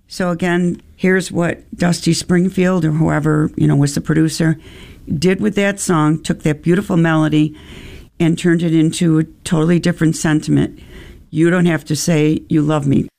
So again, here's what Dusty Springfield or whoever, was the producer, did with that song, took that beautiful melody and turned it into a totally different sentiment. You don't have to say you love me.